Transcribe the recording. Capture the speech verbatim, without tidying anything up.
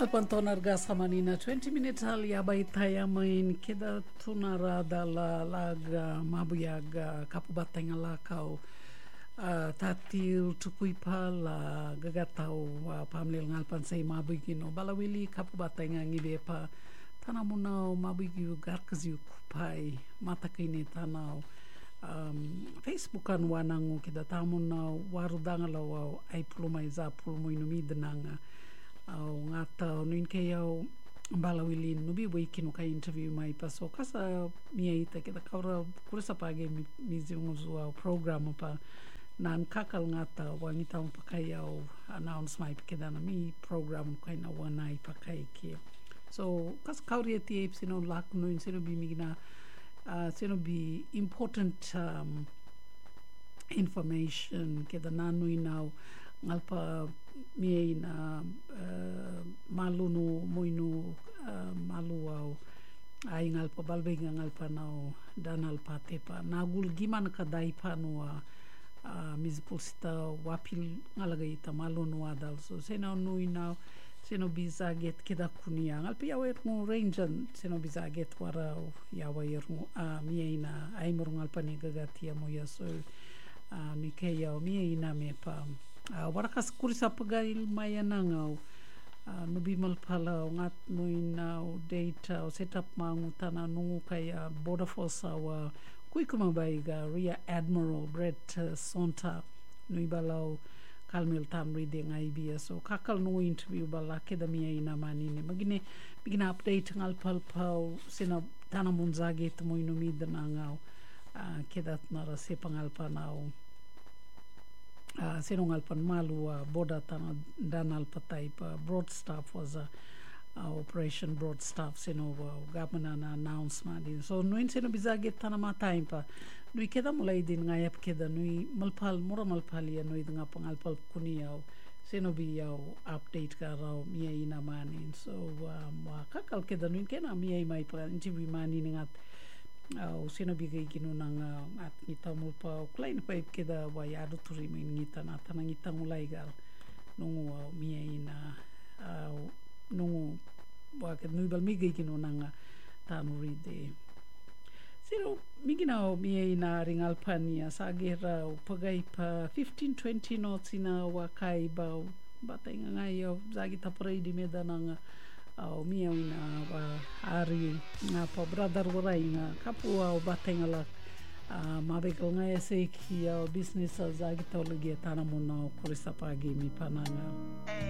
Pantonar samanina twenty minutes hal yabai tayamain keda tunara dala laga mabuyaga kapubateng alakau uh, tatil tukui pala gagatau uh, pamlil ngalpan say mabugino balawili kapubateng ngibepa tanamunau mabugiu garkaziu kupai matakini tanau um, Facebookan wanangu keda tamunau warudangalaw ay plumay za plumay numidnanga au ngata nuin ke au balawili nubi wiki no ka interview mai paso kasa mia ita ke da kaura kursa page mi mizi unzu au program pa nan kakal ngata wangita pa kai au announce mai ke da na mi program kai na wanai pa kai ki so kas kauri ti sino lak nuin sino bi migna uh, sino bi important um, information ke da nanu inau ngalpa mie na uh, malu no moinu uh, malu au ai ngalpa balbenga ngalpa nau danal patepa nagul gimana ka dai panua uh, mizpulsita wapil ngalaga ita malu no adal so sena no ina seno biza get keda kunia ngalpa yawe mo ranger seno biza get wara yawe yermo a uh, mie ina ai mor ngalpa ni gagatia mo yaso uh, ni ke yao mie ina me pa Uh, warakas kurisa pagail maya nangau uh, nubi malpala ngat nuinau data o setup mangu tana nungu kaya border force awa kuikuma baiga Rear Admiral Brett uh, Sonta nui balau kalmil tamri de ngaibia so kakal no interview bala akademia ina manine magine bigina update ngal palpau sina tana munzage tmo inumi danangau uh, kedat nara sepangal panau Uh, senongal pan malu uh, boda tana danal patai pa broad staff was a uh, operation broad staff seno uh, governor na announcement din so nuin seno bizage tana matai pa nui keda mulai din ngayap keda nui malpal mura malpal ya nui nga pangal pal kuniau seno bi yau update ka raw mia ina manin so um, uh, kakal keda nui kena mia mai pa interview mani ngat au sino bigay ginunang uh, at ngita mo pa klain pa keda wayado turi min ngita na tanang ngita mulai gal nungu uh, mia ina uh, nungu wakad nui bal migay ginunang uh, tanuri de sino miginaw mia ina ringal pa niya sa gera pagay pa fifteen twenty knots ina wakay ba batay nga ngayaw zagi taparay di meda ng au mia ina wa ari nga pa brother warai nga kapua o batengala uh, mabekal nga ese ki business zagi tawlagi tanamuna kurisa pagi mi pananga